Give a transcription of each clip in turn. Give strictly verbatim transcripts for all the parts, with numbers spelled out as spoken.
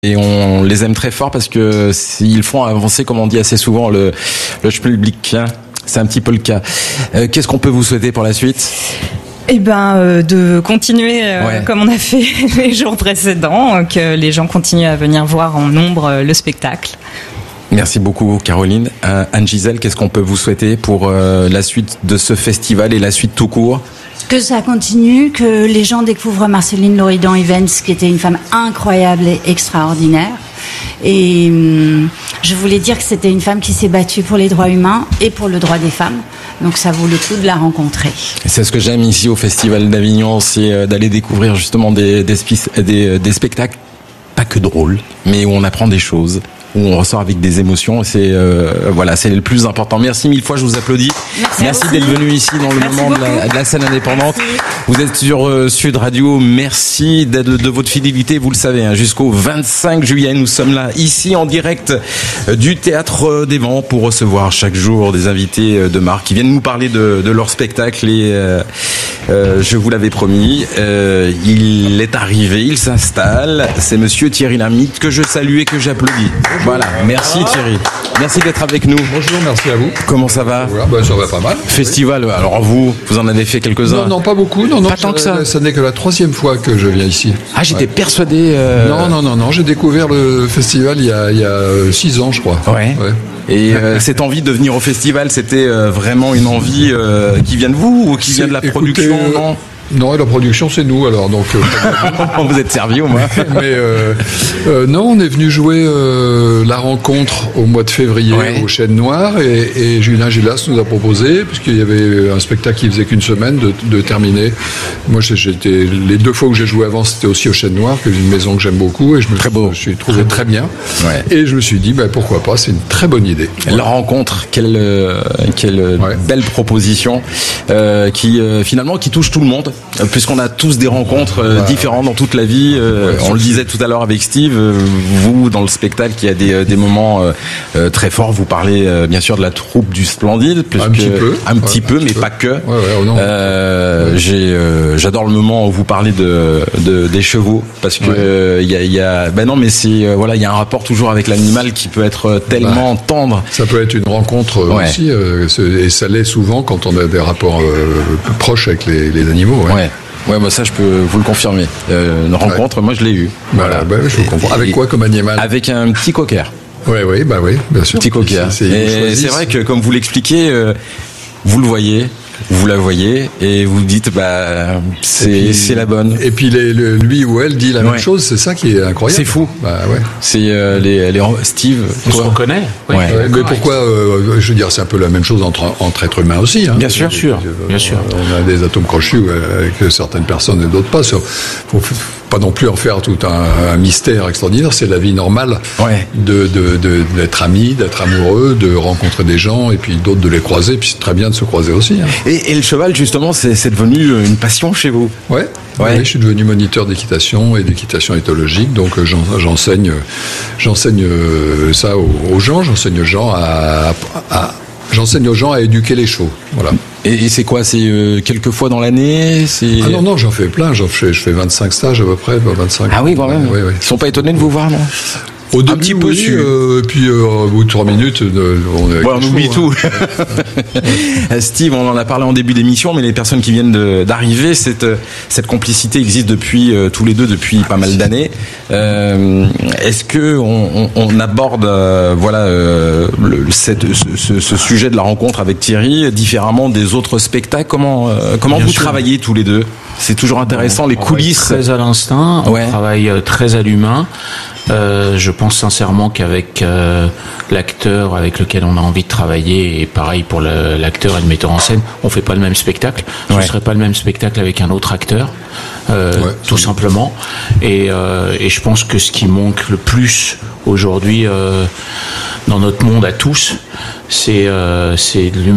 Et on les aime très fort parce que ils font avancer, comme on dit assez souvent, le, le public. C'est un petit peu le cas. Euh, qu'est-ce qu'on peut vous souhaiter pour la suite ? Eh ben, euh, de continuer euh, ouais. comme on a fait les jours précédents, que les gens continuent à venir voir en nombre euh, le spectacle. Merci beaucoup, Caroline. Euh, Anne-Gisèle, qu'est-ce qu'on peut vous souhaiter pour euh, la suite de ce festival et la suite tout court ? Que ça continue, que les gens découvrent Marceline Loridan Evans, qui était une femme incroyable et extraordinaire. Et hum, je voulais dire que c'était une femme qui s'est battue pour les droits humains et pour le droit des femmes. Donc ça vaut le coup de la rencontrer. C'est ce que j'aime ici au Festival d'Avignon, c'est d'aller découvrir justement des, des, des, des spectacles, pas que drôles, mais où on apprend des choses, où on ressort avec des émotions. C'est euh, voilà, c'est le plus important. Merci mille fois, je vous applaudis. Merci, Merci d'être venu ici dans le Merci moment de la, de la scène indépendante. Merci. Vous êtes sur euh, Sud Radio. Merci de, de, de votre fidélité. Vous le savez, hein, jusqu'au vingt-cinq juillet, nous sommes là, ici en direct euh, du Théâtre des Vents, pour recevoir chaque jour des invités euh, de marque qui viennent nous parler de, de leur spectacle. Et euh, euh, je vous l'avais promis, euh, il est arrivé, il s'installe. C'est Monsieur Thierry Lhermitte que je salue et que j'applaudis. Voilà, merci Thierry. Merci d'être avec nous. Bonjour, merci à vous. Comment ça va ? Voilà, ben, ça va pas mal. Festival, oui. Alors vous, vous en avez fait quelques-uns ? Non, non, pas beaucoup. Non, non, pas tant que ça. Ça n'est que la troisième fois que je viens ici. Ah, j'étais ouais. persuadé... Euh... Non, non, non, non, j'ai découvert le festival il y a, il y a six ans, je crois. Ouais. ouais. Et euh, cette envie de venir au festival, c'était euh, vraiment une envie euh, qui vient de vous ou qui C'est, vient de la écoutez, production euh, non Non, la production, c'est nous, alors. Donc, euh, vous êtes servi au moins. Mais euh, euh, non, on est venu jouer euh, la rencontre au mois de février ouais. au Chêne Noir, et, et Julien Gilas nous a proposé, puisqu'il y avait un spectacle qui faisait qu'une semaine, de, de terminer. Moi, j'étais les deux fois où j'ai joué avant, c'était aussi au Chêne Noir, qui est une maison que j'aime beaucoup, et je me très beau. Je suis trouvé très, très bien. Ouais. Et je me suis dit, ben, pourquoi pas, c'est une très bonne idée. La voilà. rencontre, quelle, euh, quelle ouais. belle proposition, euh, qui euh, finalement qui touche tout le monde. Puisqu'on a tous des rencontres euh, voilà. différentes dans toute la vie. Euh, ouais, on le disait tout à l'heure avec Steve, euh, vous, dans le spectacle, il y a des, des moments euh, euh, très forts. Vous parlez euh, bien sûr de la troupe du Splendide. Un petit peu. Un petit ouais, peu, un mais petit pas peu. que. Ouais, ouais, non. Euh, ouais. j'ai, euh, j'adore le moment où vous parlez de, de, des chevaux. Parce que, il ouais. euh, y, a, y a... Ben non, mais c'est, euh, voilà, il y a un rapport toujours avec l'animal qui peut être tellement bah, tendre. Ça peut être une rencontre ouais. aussi. Euh, et ça l'est souvent quand on a des rapports euh, proches avec les, les animaux. Ouais. ouais. Ouais, bah ça je peux vous le confirmer. Euh, une rencontre, ouais. moi je l'ai eu. Voilà, bah, je comprends. Avec quoi comme animal ? Avec un petit cocker. Oui, oui, bah oui, bien sûr. Petit cocker. C'est, c'est, et c'est vrai que comme vous l'expliquez, euh, vous le voyez. Vous la voyez et vous dites bah c'est puis, c'est la bonne. Et puis les, le, lui ou elle dit la ouais. même chose, c'est ça qui est incroyable. C'est fou. Bah ouais. C'est euh, les, les Steve. On se reconnaît. Ouais. Ouais. Ouais, mais pourquoi euh, je veux dire c'est un peu la même chose entre entre êtres humains aussi. Hein. Bien sûr, bien sûr, bien sûr. On a des atomes crochus avec certaines personnes et d'autres pas. Faut pas non plus en faire tout un, un mystère extraordinaire. C'est la vie normale ouais. de, de, de d'être amis, d'être amoureux, de rencontrer des gens et puis d'autres de les croiser. Puis c'est très bien de se croiser aussi. Hein. Et, et le cheval, justement, c'est, c'est devenu une passion chez vous. Ouais. Ouais. Oui, je suis devenu moniteur d'équitation et d'équitation éthologique, donc j'en, j'enseigne, j'enseigne ça aux, aux gens, j'enseigne aux gens à, à, j'enseigne aux gens à éduquer les chevaux. Voilà. Et, et c'est quoi ? C'est euh, quelques fois dans l'année ? C'est... Ah non, non, j'en fais plein, j'en fais, je fais vingt-cinq stages à peu près, vingt-cinq. Ah oui, quand même. Ouais, ouais. Ils sont pas étonnés de vous voir, non ? Au début, un petit peu oui, su. Euh, et puis euh, au bout de trois minutes, euh, on, est ouais, on oublie chaud, tout. Hein. Steve, on en a parlé en début d'émission, mais les personnes qui viennent de, d'arriver, cette, cette complicité existe depuis euh, tous les deux depuis pas mal d'années. Euh, est-ce que on, on, on aborde euh, voilà euh, le, cette, ce, ce sujet de la rencontre avec Thierry différemment des autres spectacles ? Comment euh, comment Bien vous sûr. travaillez tous les deux ? C'est toujours intéressant, on, les on coulisses. Très à l'instinct, on ouais. travaille très à l'humain. Euh, je pense sincèrement qu'avec euh, l'acteur avec lequel on a envie de travailler, et pareil pour le, l'acteur et le metteur en scène, on fait pas le même spectacle. Ce ouais. serait pas le même spectacle avec un autre acteur, euh, ouais, tout simplement. Et, euh, et je pense que ce qui manque le plus aujourd'hui euh, dans notre monde à tous, c'est, euh, c'est de l'humain.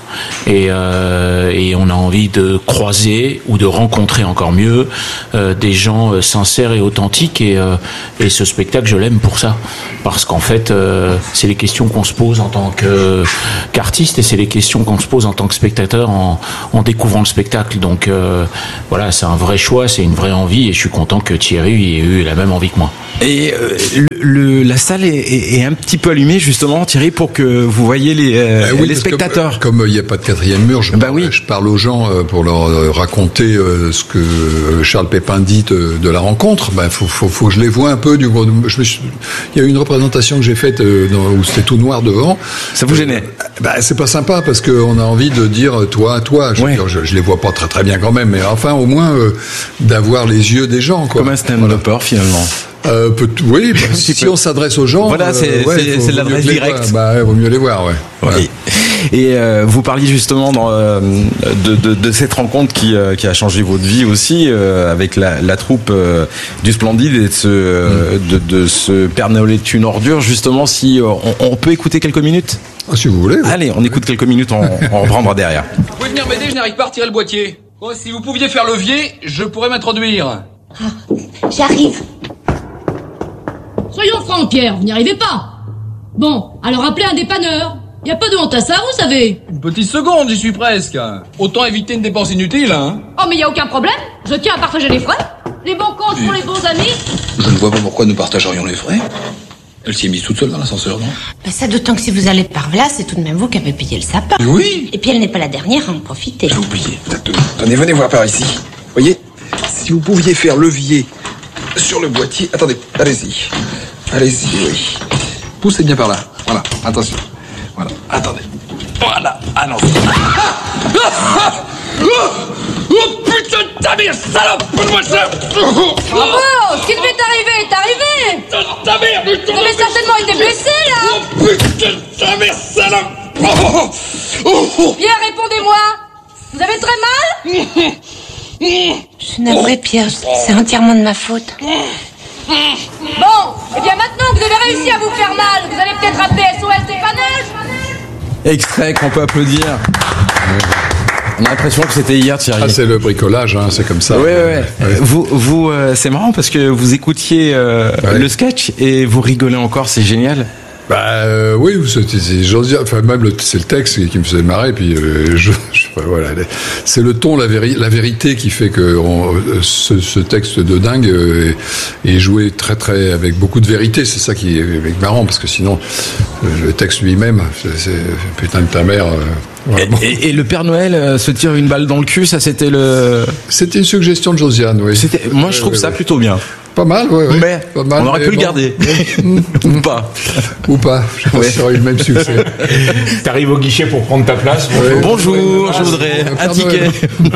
et, euh, et on a envie de croiser ou de rencontrer encore mieux euh, des gens euh, sincères et authentiques, et, euh, et ce spectacle, je l'aime pour ça, parce qu'en fait euh, c'est les questions qu'on se pose en tant que, qu'artiste, et c'est les questions qu'on se pose en tant que spectateur en, en découvrant le spectacle. Donc euh, voilà, c'est un vrai choix, c'est une vraie envie, et je suis content que Thierry ait eu la même envie que moi. Et euh, le, la salle est, est, est un petit peu allumée justement, Thierry, pour que vous voyez les, euh, ah oui, les spectateurs. Que, comme il n'y a pas de quatrième mur, je, bah parle, oui. je parle aux gens pour leur raconter ce que Charles Pépin dit de, de la rencontre. Bah, faut, faut, faut que je les vois un peu. Du, je me suis, il y a eu une représentation que j'ai faite dans, où c'était tout noir devant. Ça vous gênait? Bah, c'est pas sympa parce qu'on a envie de dire toi, toi. Je, ouais. dire, je, je les vois pas très très bien quand même, mais enfin au moins euh, d'avoir les yeux des gens, quoi. Comme un stand-upper voilà. finalement. Euh, peut, oui, bah, si, si on s'adresse aux gens, voilà, c'est, euh, ouais, c'est, c'est l'adresse directe. Bah, ouais, vaut mieux les voir, ouais. Voilà. Oui. Et euh, vous parliez justement dans, euh, de, de, de cette rencontre qui, euh, qui a changé votre vie aussi, euh, avec la, la troupe euh, du Splendide, et de ce, euh, mm. de, de ce Père Noël est une ordure. Justement, si euh, on, on peut écouter quelques minutes. Ah, si vous voulez. Oui. Allez, on écoute quelques minutes, on, on reprendra derrière. Vous pouvez venir m'aider, je n'arrive pas à retirer le boîtier. Bon, si vous pouviez faire levier, je pourrais m'introduire. Ah, j'arrive. Soyons francs, Pierre, vous n'y arrivez pas. Bon, alors appelez un dépanneur. Y a pas de honte à ça, vous savez. Une petite seconde, j'y suis presque. Autant éviter une dépense inutile, hein. Oh, mais y a aucun problème. Je tiens à partager les frais. Les bons comptes pour les bons amis. Je ne vois pas pourquoi nous partagerions les frais. Elle s'y est mise toute seule dans l'ascenseur, non? Bah ça, d'autant que si vous allez par là, c'est tout de même vous qui avez payé le sapin. Oui. Et puis elle n'est pas la dernière à en profiter. J'ai oublié, exactement. Tenez, venez voir par ici. Voyez, si vous pouviez faire levier sur le boîtier... Attendez, allez-y. Allez-y, oui. Poussez bien par là. Voilà, attention. Voilà, attendez. Voilà, ah non. Ah ah oh, oh putain de ta mère, salope! Donne-moi ça! Bravo! Ce qui devait t'arriver est arrivé! Putain de ta mère! Vous avez certainement été blessé, là! Oh putain de ta mère, salope! Oh, oh, oh. Pierre, répondez-moi! Vous avez très mal? Je suis navrée, Pierre, c'est entièrement de ma faute. Bon, et bien maintenant que vous avez réussi à vous faire mal, vous allez peut-être appeler S O S dépannage. Extrait qu'on peut applaudir. On a l'impression que c'était hier, Thierry. Ah, c'est le bricolage, hein, c'est comme ça. Oui, oui. oui. Vous, vous, euh, c'est marrant parce que vous écoutiez euh, ouais. le sketch et vous rigolez encore, c'est génial. Bah euh, oui, c'est, c'est, j'ose dire, enfin même le, c'est le texte qui me faisait marrer, puis euh, je, je, voilà, c'est le ton, la, véri, la vérité qui fait que on, ce, ce texte de dingue euh, est, est joué très très avec beaucoup de vérité. C'est ça qui est marrant parce que sinon le texte lui-même, c'est, c'est putain de ta mère. Euh, voilà. et, et, et le Père Noël euh, se tire une balle dans le cul, ça c'était le. C'était une suggestion de Josiane, oui. C'était, moi je trouve ouais, ça ouais. plutôt bien. Pas mal, ouais, ouais. Mais pas mal, on aurait mais pu bon. le garder. Ou pas. Ou pas. Je pense ouais. que ça aurait eu le même succès. T'arrives au guichet pour prendre ta place. Ouais. Bonjour, ouais, je voudrais un ticket.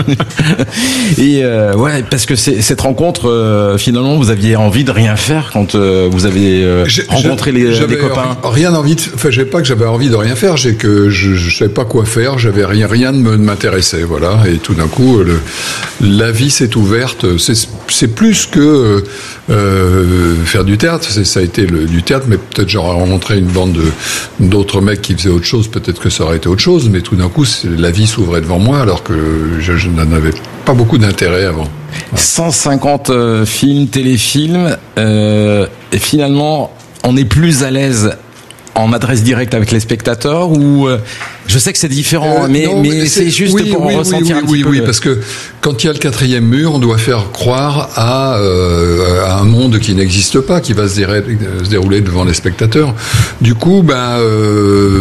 Et euh, ouais, parce que c'est, cette rencontre, euh, finalement, vous aviez envie de rien faire quand euh, vous avez euh, rencontré les, les copains. Rien envie de. Enfin, j'ai pas que j'avais envie de rien faire. J'ai que je, je savais pas quoi faire. J'avais rien, rien ne m'intéressait. Voilà. Et tout d'un coup, le, la vie s'est ouverte. C'est, c'est plus que euh, faire du théâtre. C'est, ça a été le, du théâtre, mais peut-être j'aurais rencontré une bande de, d'autres mecs qui faisaient autre chose. Peut-être que ça aurait été autre chose. Mais tout d'un coup, la vie s'ouvrait devant moi, alors que je, je n'en avais pas beaucoup d'intérêt avant. Ouais. cent cinquante euh, films, téléfilms, euh, et finalement, on est plus à l'aise en adresse directe avec les spectateurs ou euh, je sais que c'est différent, euh, mais, non, mais, mais c'est, c'est juste oui, pour oui, en ressentir oui, un oui, petit oui, peu. Oui, parce que quand il y a le quatrième mur, on doit faire croire à, euh, à un monde qui n'existe pas, qui va se, dé- se dérouler devant les spectateurs. Du coup, ben, euh,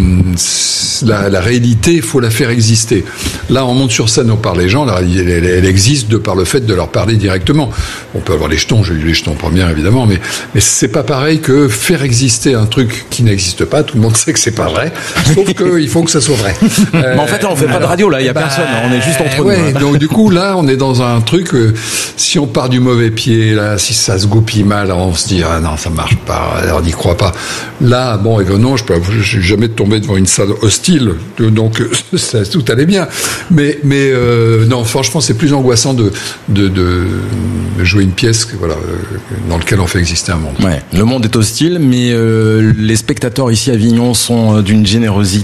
la, la réalité, il faut la faire exister. Là, on monte sur scène, on parle les gens, là, elle, elle, elle existe de par le fait de leur parler directement. On peut avoir les jetons, j'ai eu les jetons en première, évidemment, mais, mais c'est pas pareil que faire exister un truc qui n'existe pas. Tout le monde sait que c'est pas vrai, sauf qu'il faut que ça soit vrai. Euh, mais en fait, on fait pas de radio là, il y a bah, personne, on est juste entre ouais, nous. Donc du coup, là, on est dans un truc. Euh, si on part du mauvais pied, là, si ça se goupille mal, on se dit ah non, ça marche pas, on n'y croit pas. Là, bon, et ben non, je peux, je suis jamais tombé devant une salle hostile, donc ça, tout allait bien. Mais, mais euh, non, franchement, c'est plus angoissant de de, de jouer une pièce, voilà, dans laquelle on fait exister un monde. Ouais, le monde est hostile, mais euh, les spectateurs ici à Avignon sont d'une générosité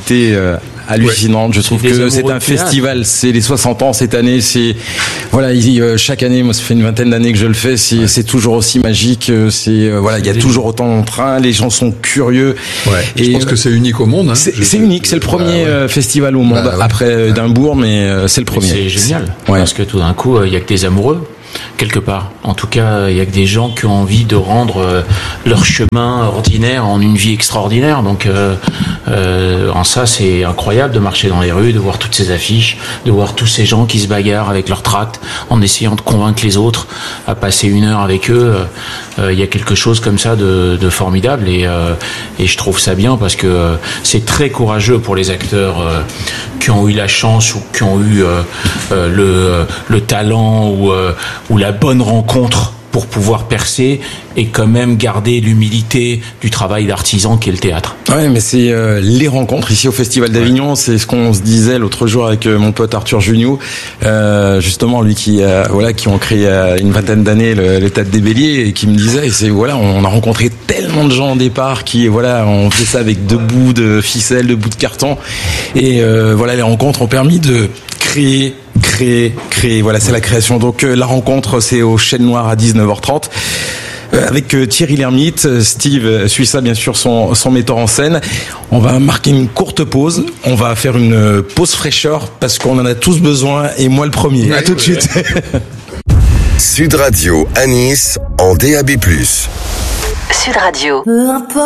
euh, hallucinante. Ouais. Je trouve que c'est un festival. C'est les soixante ans cette année. C'est voilà, il, euh, chaque année, moi ça fait une vingtaine d'années que je le fais. C'est, ouais. c'est toujours aussi magique. C'est euh, voilà, il y a toujours autant de train. Les gens sont curieux. Ouais. Et je pense euh, que c'est unique au monde. Hein. C'est, c'est unique. C'est le premier bah, ouais. festival au monde bah, ouais. après euh, Édimbourg, mais euh, c'est le premier. C'est génial. Ouais. Parce que tout d'un coup, il euh, y a que des amoureux. Quelque part. En tout cas, il y a que des gens qui ont envie de rendre euh, leur chemin ordinaire en une vie extraordinaire. Donc, euh, euh, en ça, c'est incroyable de marcher dans les rues, de voir toutes ces affiches, de voir tous ces gens qui se bagarrent avec leurs tracts en essayant de convaincre les autres à passer une heure avec eux. Euh, il y a quelque chose comme ça de, de formidable et, euh, et je trouve ça bien parce que euh, c'est très courageux pour les acteurs euh, qui ont eu la chance ou qui ont eu euh, euh, le, le talent ou, euh, ou la bonne rencontre pour pouvoir percer et quand même garder l'humilité du travail d'artisan qui est le théâtre. Ouais, mais c'est euh, les rencontres ici au Festival d'Avignon, ouais. c'est ce qu'on se disait l'autre jour avec euh, mon pote Arthur Juniou, euh, justement lui qui euh, voilà qui ont créé euh, une vingtaine d'années le, le Théâtre des Béliers et qui me disait c'est voilà on a rencontré tellement de gens au départ qui voilà on fait ça avec deux bouts de ficelle, deux bouts de carton et euh, voilà les rencontres ont permis de créer créer créer voilà c'est la création donc euh, la rencontre c'est au Chêne Noir à dix-neuf heures trente euh, avec euh, Thierry Lhermitte, Steve Suissa bien sûr son, son metteur en scène. On va marquer une courte pause, on va faire une pause fraîcheur parce qu'on en a tous besoin et moi le premier. Ouais, à tout de suite. Sud Radio à Nice en D A B plus. Sud Radio.